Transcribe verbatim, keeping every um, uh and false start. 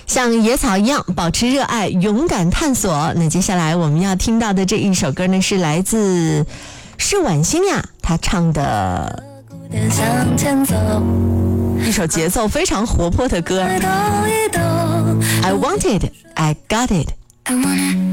像野草一样保持热爱，勇敢探索。那接下来我们要听到的这一首歌呢，是来自是婉欣呀，她唱的一首节奏非常活泼的歌 I want it, I got it